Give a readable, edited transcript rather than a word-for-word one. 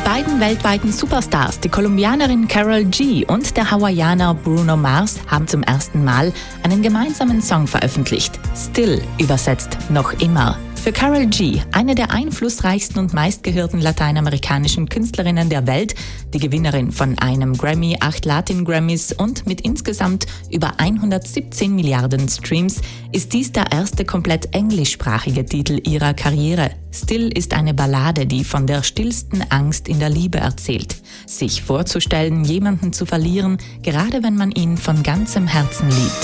beiden weltweiten Superstars, die Kolumbianerin Karol G und der Hawaiianer Bruno Mars, haben zum ersten Mal einen gemeinsamen Song veröffentlicht. Still übersetzt noch immer. Für Karol G, eine der einflussreichsten und meistgehörten lateinamerikanischen Künstlerinnen der Welt, die Gewinnerin von einem Grammy, 8 Latin-Grammys und mit insgesamt über 117 Milliarden Streams, ist dies der erste komplett englischsprachige Titel ihrer Karriere. Still ist eine Ballade, die von der stillsten Angst in der Liebe erzählt. Sich vorzustellen, jemanden zu verlieren, gerade wenn man ihn von ganzem Herzen liebt.